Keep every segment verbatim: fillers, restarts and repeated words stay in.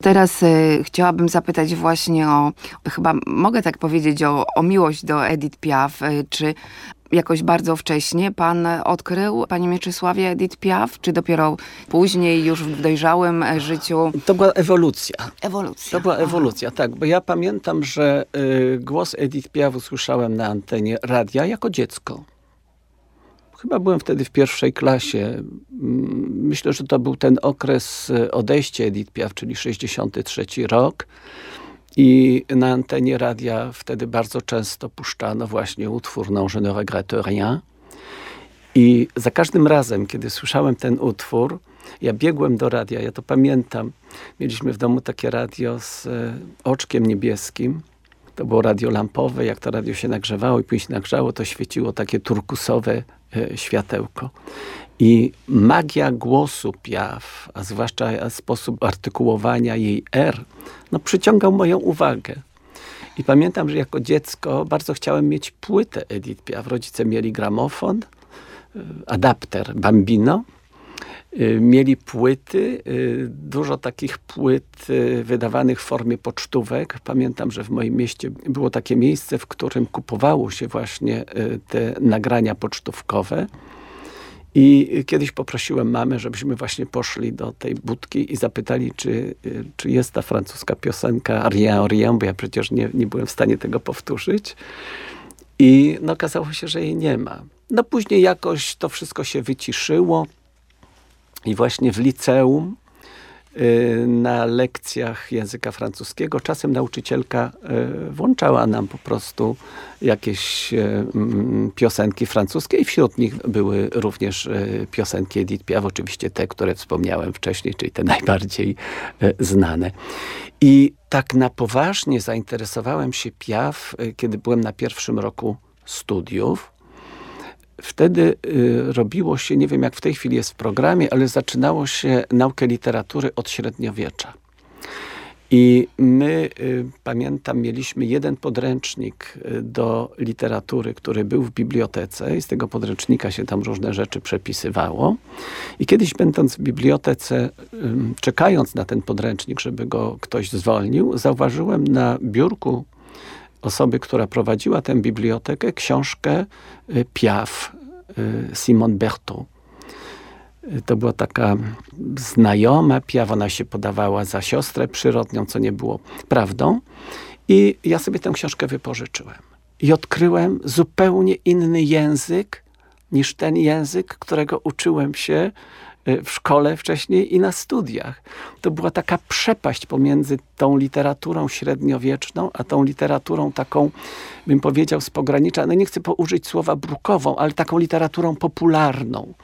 Teraz y, chciałabym zapytać właśnie o, chyba mogę tak powiedzieć, o, o miłość do Edith Piaf. Y, czy jakoś bardzo wcześnie pan odkrył, panie Mieczysławie, Edith Piaf? Czy dopiero później, już w dojrzałym życiu? To była ewolucja. Ewolucja. To była ewolucja, Aha. tak. Bo ja pamiętam, że y, głos Edith Piaf usłyszałem na antenie radia jako dziecko. Chyba byłem wtedy w pierwszej klasie. Myślę, że to był ten okres odejścia Edith Piaf, czyli sześćdziesiąty trzeci rok. I na antenie radia wtedy bardzo często puszczano właśnie utwór Non je ne regrette rien. I za każdym razem, kiedy słyszałem ten utwór, ja biegłem do radia, ja to pamiętam. Mieliśmy w domu takie radio z oczkiem niebieskim. To było radio lampowe. Jak to radio się nagrzewało i później się nagrzało, to świeciło takie turkusowe e, światełko. I magia głosu Piaf, a zwłaszcza sposób artykułowania jej R, no przyciągał moją uwagę. I pamiętam, że jako dziecko bardzo chciałem mieć płytę Edith Piaf. Rodzice mieli gramofon, adapter Bambino. Mieli płyty, dużo takich płyt wydawanych w formie pocztówek. Pamiętam, że w moim mieście było takie miejsce, w którym kupowało się właśnie te nagrania pocztówkowe. I kiedyś poprosiłem mamę, żebyśmy właśnie poszli do tej budki i zapytali, czy, czy jest ta francuska piosenka Rien, Rien, bo ja przecież nie, nie byłem w stanie tego powtórzyć. I no, okazało się, że jej nie ma. No później jakoś to wszystko się wyciszyło. I właśnie w liceum y, na lekcjach języka francuskiego czasem nauczycielka y, włączała nam po prostu jakieś y, piosenki francuskie i wśród nich były również y, piosenki Edith Piaf, oczywiście te, które wspomniałem wcześniej, czyli te najbardziej y, znane. I tak na poważnie zainteresowałem się Piaf, y, kiedy byłem na pierwszym roku studiów. Wtedy y, robiło się, nie wiem jak w tej chwili jest w programie, ale zaczynało się naukę literatury od średniowiecza. I my, y, pamiętam, mieliśmy jeden podręcznik y, do literatury, który był w bibliotece i z tego podręcznika się tam różne rzeczy przepisywało. I kiedyś będąc w bibliotece, y, czekając na ten podręcznik, żeby go ktoś zwolnił, zauważyłem na biurku osoby, która prowadziła tę bibliotekę, książkę y, Piaf, y, Simone Berthaud. Y, to była taka znajoma Piaf, ona się podawała za siostrę przyrodnią, co nie było prawdą. I ja sobie tę książkę wypożyczyłem. I odkryłem zupełnie inny język niż ten język, którego uczyłem się w szkole wcześniej i na studiach. To była taka przepaść pomiędzy tą literaturą średniowieczną, a tą literaturą taką, bym powiedział, z pogranicza, no nie chcę użyć słowa brukową, ale taką literaturą popularną.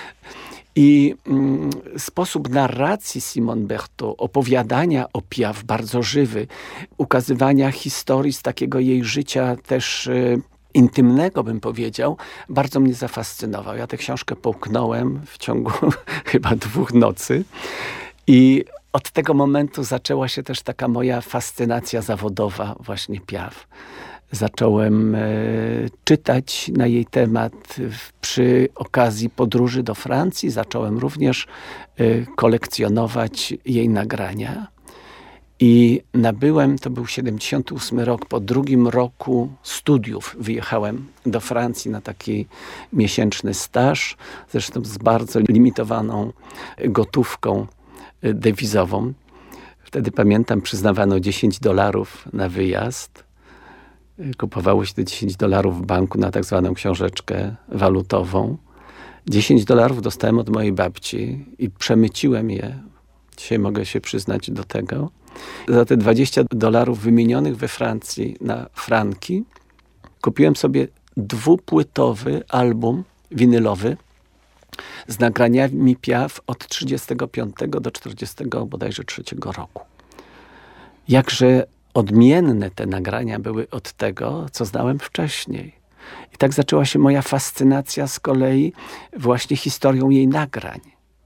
I mm, sposób narracji Simone Berthaud, opowiadania o Piaf bardzo żywy, ukazywania historii z takiego jej życia też y, intymnego, bym powiedział, bardzo mnie zafascynował. Ja tę książkę połknąłem w ciągu chyba dwóch nocy i od tego momentu zaczęła się też taka moja fascynacja zawodowa właśnie Piaf. Zacząłem e, czytać na jej temat w, przy okazji podróży do Francji. Zacząłem również e, kolekcjonować jej nagrania. I nabyłem, to był siedemdziesiąty ósmy rok, po drugim roku studiów wyjechałem do Francji na taki miesięczny staż, zresztą z bardzo limitowaną gotówką dewizową. Wtedy pamiętam, przyznawano dziesięć dolarów na wyjazd. Kupowało się te dziesięć dolarów w banku na tak zwaną książeczkę walutową. dziesięć dolarów dostałem od mojej babci i przemyciłem je. Dzisiaj mogę się przyznać do tego. Za te dwadzieścia dolarów wymienionych we Francji na franki kupiłem sobie dwupłytowy album winylowy z nagraniami Piaf od trzydziestego piątego do czterdziestego bodajże trzeciego roku. Jakże odmienne te nagrania były od tego, co znałem wcześniej. I tak zaczęła się moja fascynacja z kolei właśnie historią jej nagrań.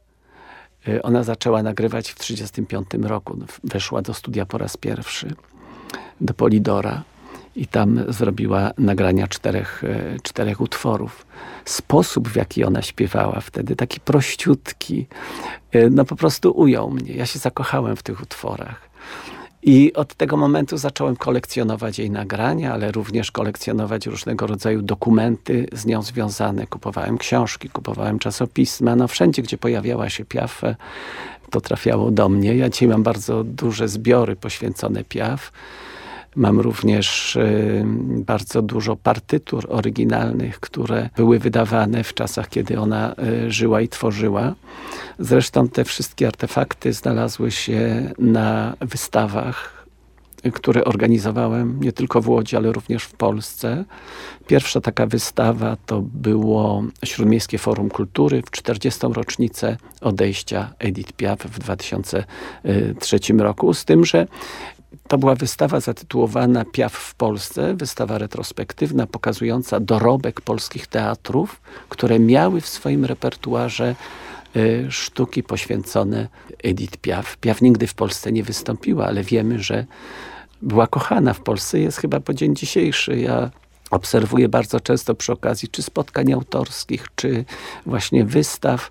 Ona zaczęła nagrywać w trzydziestym piątym roku. Weszła do studia po raz pierwszy, do Polidora i tam zrobiła nagrania czterech, czterech utworów. Sposób, w jaki ona śpiewała wtedy, taki prościutki, no po prostu ujął mnie. Ja się zakochałem w tych utworach. I od tego momentu zacząłem kolekcjonować jej nagrania, ale również kolekcjonować różnego rodzaju dokumenty z nią związane. Kupowałem książki, kupowałem czasopisma. No wszędzie, gdzie pojawiała się Piaf, to trafiało do mnie. Ja dzisiaj mam bardzo duże zbiory poświęcone Piaf. Mam również y, bardzo dużo partytur oryginalnych, które były wydawane w czasach, kiedy ona y, żyła i tworzyła. Zresztą te wszystkie artefakty znalazły się na wystawach, y, które organizowałem nie tylko w Łodzi, ale również w Polsce. Pierwsza taka wystawa to było Śródmiejskie Forum Kultury w czterdziestą rocznicę odejścia Edith Piaf w dwa tysiące trzecim roku. Z tym, że to była wystawa zatytułowana Piaf w Polsce, wystawa retrospektywna pokazująca dorobek polskich teatrów, które miały w swoim repertuarze y, sztuki poświęcone Edith Piaf. Piaf nigdy w Polsce nie wystąpiła, ale wiemy, że była kochana w Polsce. Jest chyba po dzień dzisiejszy. Ja obserwuję bardzo często przy okazji czy spotkań autorskich, czy właśnie wystaw,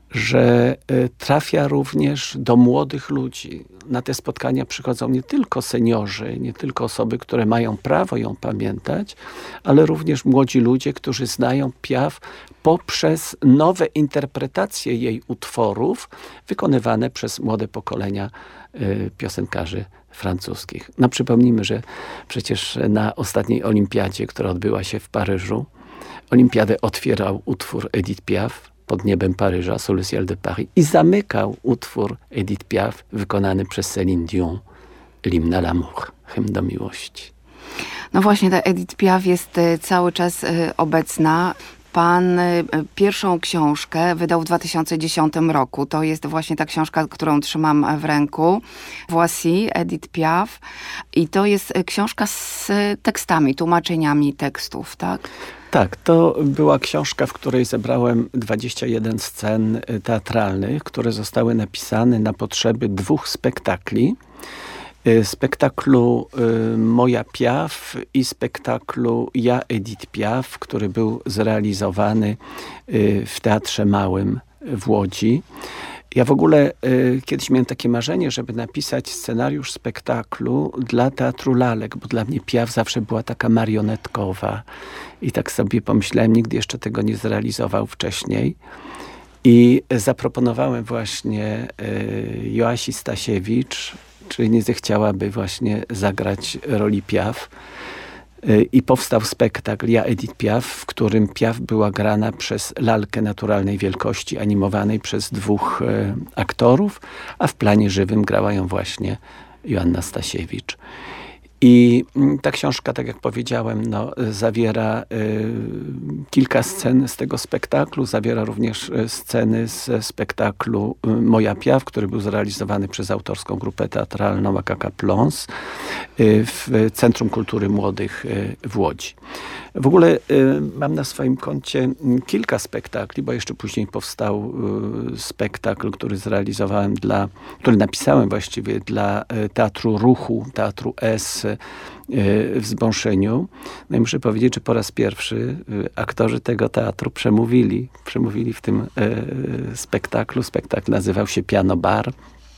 że trafia również do młodych ludzi. Na te spotkania przychodzą nie tylko seniorzy, nie tylko osoby, które mają prawo ją pamiętać, ale również młodzi ludzie, którzy znają Piaf poprzez nowe interpretacje jej utworów wykonywane przez młode pokolenia piosenkarzy francuskich. No przypomnijmy, że przecież na ostatniej olimpiadzie, która odbyła się w Paryżu, olimpiadę otwierał utwór Edith Piaf Pod niebem Paryża, Sous le ciel de Paris, i zamykał utwór Edith Piaf wykonany przez Céline Dion, L'hymne à l'amour, hymn do miłości. No właśnie, ta Edith Piaf jest cały czas obecna. Pan pierwszą książkę wydał w dwa tysiące dziesiątym roku. To jest właśnie ta książka, którą trzymam w ręku. Voici, Edith Piaf. I to jest książka z tekstami, tłumaczeniami tekstów, tak? Tak, to była książka, w której zebrałem dwadzieścia jeden scen teatralnych, które zostały napisane na potrzeby dwóch spektakli. Spektaklu Moja Piaf i spektaklu Ja Edith Piaf, który był zrealizowany w Teatrze Małym w Łodzi. Ja w ogóle y, kiedyś miałem takie marzenie, żeby napisać scenariusz spektaklu dla Teatru Lalek, bo dla mnie Piaf zawsze była taka marionetkowa. I tak sobie pomyślałem, nigdy jeszcze tego nie zrealizował wcześniej. I zaproponowałem właśnie y, Joasi Stasiewicz, czy nie zechciałaby właśnie zagrać roli Piaf. I powstał spektakl Ja Edith Piaf, w którym Piaf była grana przez lalkę naturalnej wielkości, animowanej przez dwóch e, aktorów, a w planie żywym grała ją właśnie Joanna Stasiewicz. I ta książka, tak jak powiedziałem, no, zawiera y, kilka scen z tego spektaklu, zawiera również sceny ze spektaklu Moja Piaf, który był zrealizowany przez autorską grupę teatralną Macaca Plons y, w Centrum Kultury Młodych y, w Łodzi. W ogóle y, mam na swoim koncie kilka spektakli, bo jeszcze później powstał y, spektakl, który zrealizowałem dla, który napisałem właściwie dla y, Teatru Ruchu, Teatru S y, w Zbąszyniu. No i muszę powiedzieć, że po raz pierwszy y, aktorzy tego teatru przemówili. Przemówili w tym y, spektaklu. Spektakl nazywał się Piano Bar.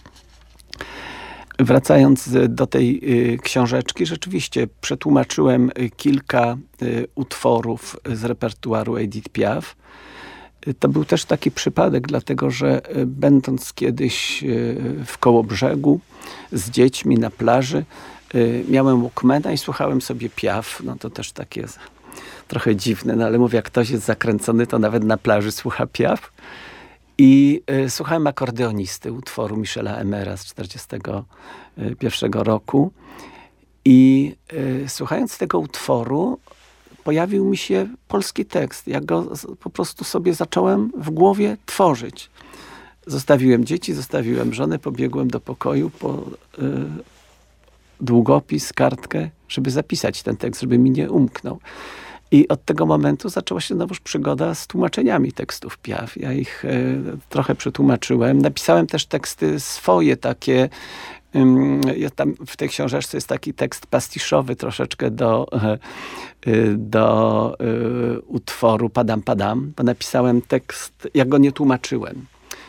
Wracając do tej y, książeczki, rzeczywiście przetłumaczyłem y, kilka y, utworów z repertuaru Edith Piaf. Y, to był też taki przypadek, dlatego że y, będąc kiedyś y, w Kołobrzegu z dziećmi na plaży, y, miałem Walkmana i słuchałem sobie Piaf. No to też takie trochę dziwne, no ale mówię, jak ktoś jest zakręcony, to nawet na plaży słucha Piaf. I y, słuchałem akordeonisty, utworu Michela Emera z czterdziestego pierwszego roku. I y, słuchając tego utworu pojawił mi się polski tekst. Ja go z, po prostu sobie zacząłem w głowie tworzyć. Zostawiłem dzieci, zostawiłem żonę, pobiegłem do pokoju po y, długopis, kartkę, żeby zapisać ten tekst, żeby mi nie umknął. I od tego momentu zaczęła się znowuż przygoda z tłumaczeniami tekstów Piaf. Ja ich y, trochę przetłumaczyłem. Napisałem też teksty swoje, takie. Ym, ja tam w tej książeczce jest taki tekst pastiszowy troszeczkę do, y, do y, utworu Padam Padam, bo napisałem tekst, ja go nie tłumaczyłem.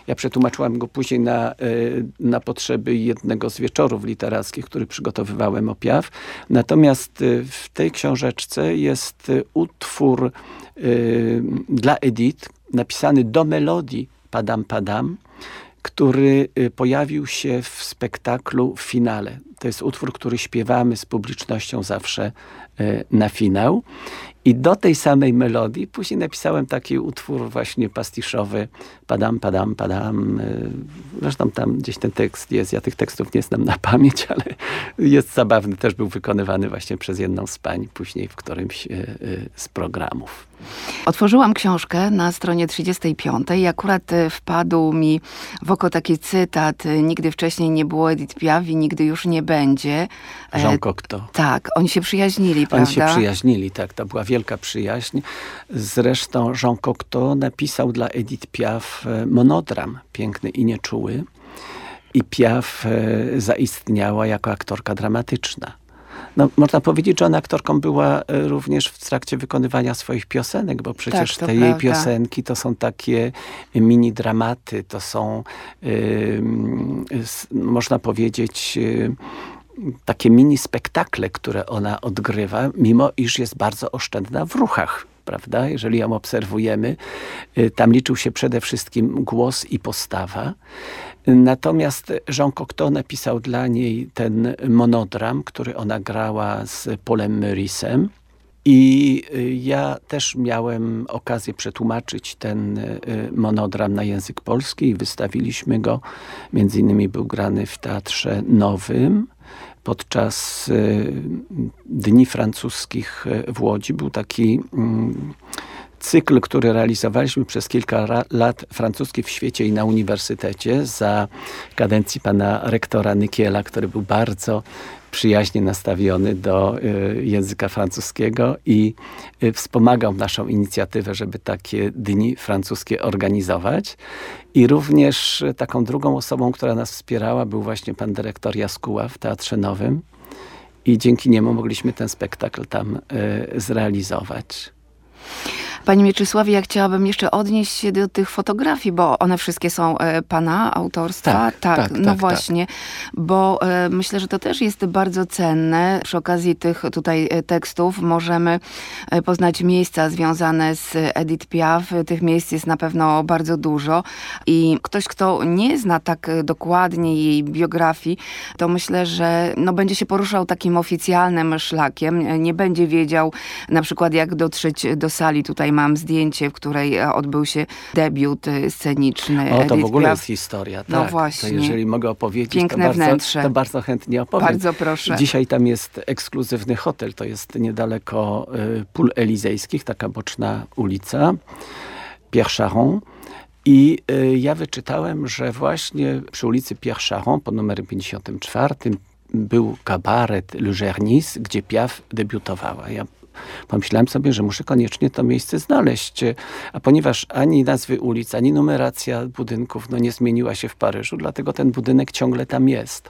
Ja przetłumaczyłam go później na, na potrzeby jednego z wieczorów literackich, który przygotowywałem o Piaf. Natomiast w tej książeczce jest utwór y, dla Edith, napisany do melodii Padam Padam, który pojawił się w spektaklu w finale. To jest utwór, który śpiewamy z publicznością zawsze na finał. I do tej samej melodii później napisałem taki utwór właśnie pastiszowy Padam, Padam, Padam. Zresztą tam gdzieś ten tekst jest. Ja tych tekstów nie znam na pamięć, ale jest zabawny. Też był wykonywany właśnie przez jedną z pań później w którymś z programów. Otworzyłam książkę na stronie trzydziestej piątej i akurat wpadł mi w oko taki cytat: nigdy wcześniej nie było Edith Piaf i nigdy już nie będzie. Jean Cocteau. Tak, oni się przyjaźnili, prawda? Oni się przyjaźnili, tak. To była wielka przyjaźń. Zresztą Jean Cocteau napisał dla Edith Piaf monodram Piękny i nieczuły. I Piaf zaistniała jako aktorka dramatyczna. No, można powiedzieć, że ona aktorką była również w trakcie wykonywania swoich piosenek, bo przecież tak, te prawda. jej piosenki to są takie mini dramaty, to są, yy, można powiedzieć, yy, takie mini spektakle, które ona odgrywa, mimo iż jest bardzo oszczędna w ruchach. Prawda? Jeżeli ją obserwujemy, tam liczył się przede wszystkim głos i postawa. Natomiast Jean Cocteau napisał dla niej ten monodram, który ona grała z Paulem Meurice'em. I ja też miałem okazję przetłumaczyć ten monodram na język polski i wystawiliśmy go. Między innymi był grany w Teatrze Nowym. Podczas Dni Francuskich w Łodzi był taki cykl, który realizowaliśmy przez kilka lat, francuski w świecie i na uniwersytecie, za kadencji pana rektora Nykiela, który był bardzo przyjaźnie nastawiony do y, języka francuskiego i y, wspomagał naszą inicjatywę, żeby takie dni francuskie organizować. I również y, taką drugą osobą, która nas wspierała, był właśnie pan dyrektor Jaskuła w Teatrze Nowym. I dzięki niemu mogliśmy ten spektakl tam y, zrealizować. Panie Mieczysławie, ja chciałabym jeszcze odnieść się do tych fotografii, bo one wszystkie są e, pana autorstwa. Tak, tak, tak no tak, właśnie, tak. bo e, myślę, że to też jest bardzo cenne. Przy okazji tych tutaj tekstów możemy poznać miejsca związane z Edith Piaf. Tych miejsc jest na pewno bardzo dużo i ktoś, kto nie zna tak dokładnie jej biografii, to myślę, że no, będzie się poruszał takim oficjalnym szlakiem. Nie będzie wiedział na przykład, jak dotrzeć do sali. Tutaj mam zdjęcie, w której odbył się debiut sceniczny. O, to Edith w ogóle Piaf. jest historia. Tak. No właśnie. To jeżeli mogę opowiedzieć, Piękne to bardzo, wnętrze. to bardzo chętnie opowiem. Bardzo proszę. Dzisiaj tam jest ekskluzywny hotel. To jest niedaleko y, Pól Elizejskich, taka boczna ulica, Pierre Charon. I y, ja wyczytałem, że właśnie przy ulicy Pierre Charon, pod numerem pięćdziesiątym czwartym, był kabaret Le Gernis, gdzie Piaf debiutowała. Ja pomyślałem sobie, że muszę koniecznie to miejsce znaleźć. A ponieważ ani nazwy ulic, ani numeracja budynków no, nie zmieniła się w Paryżu, dlatego ten budynek ciągle tam jest.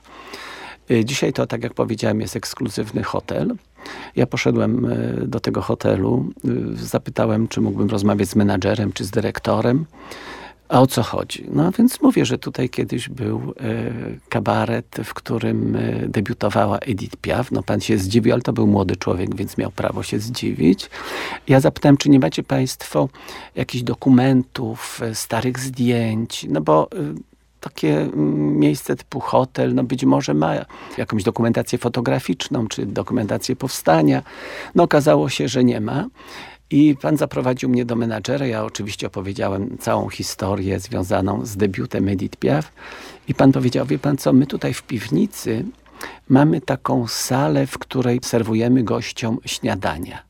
Dzisiaj to, tak jak powiedziałem, jest ekskluzywny hotel. Ja poszedłem do tego hotelu, zapytałem, czy mógłbym rozmawiać z menadżerem, czy z dyrektorem. A o co chodzi? No więc mówię, że tutaj kiedyś był e, kabaret, w którym e, debiutowała Edith Piaf. No pan się zdziwił, ale to był młody człowiek, więc miał prawo się zdziwić. Ja zapytałem, czy nie macie państwo jakichś dokumentów, e, starych zdjęć, no bo e, takie miejsce typu hotel, no być może ma jakąś dokumentację fotograficzną, czy dokumentację powstania. No okazało się, że nie ma. I pan zaprowadził mnie do menadżera. Ja oczywiście opowiedziałem całą historię związaną z debiutem Edith Piaf. I pan powiedział, wie pan co, my tutaj w piwnicy mamy taką salę, w której serwujemy gościom śniadania.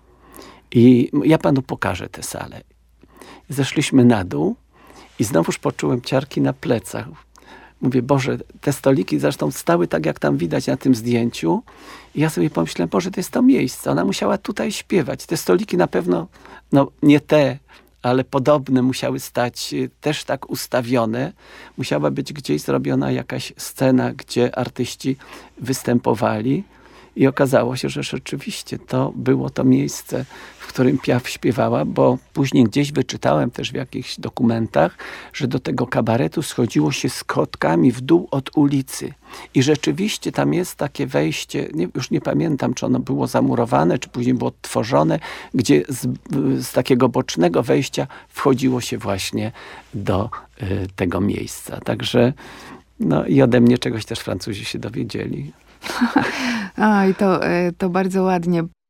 I ja panu pokażę tę salę. Zeszliśmy na dół i znowuż poczułem ciarki na plecach. Mówię, Boże, te stoliki zresztą stały tak, jak tam widać na tym zdjęciu. I ja sobie pomyślałem, Boże, to jest to miejsce. Ona musiała tutaj śpiewać. Te stoliki na pewno, no nie te, ale podobne musiały stać też tak ustawione. Musiała być gdzieś zrobiona jakaś scena, gdzie artyści występowali. I okazało się, że rzeczywiście to było to miejsce, w którym Piaf śpiewała, bo później gdzieś wyczytałem też w jakichś dokumentach, że do tego kabaretu schodziło się schodkami w dół od ulicy. I rzeczywiście tam jest takie wejście, nie, już nie pamiętam, czy ono było zamurowane, czy później było odtworzone, gdzie z, z takiego bocznego wejścia wchodziło się właśnie do y, tego miejsca. Także no i ode mnie czegoś też Francuzi się dowiedzieli. A, i to, to bardzo ładnie.